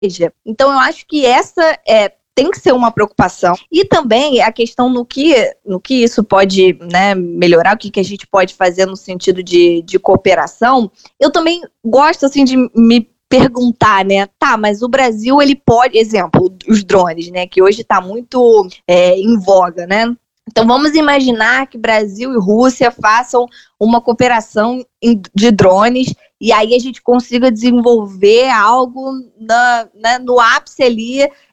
Então, eu acho que essa tem que ser uma preocupação. E também a questão no que isso pode, né, melhorar, o que a gente pode fazer no sentido de cooperação. Eu também gosto assim, de me perguntar, né? Tá, mas o Brasil, ele pode, exemplo, os drones, né? Que hoje está muito em voga, né? Então vamos imaginar que Brasil e Rússia façam uma cooperação de drones e aí a gente consiga desenvolver algo no ápice ali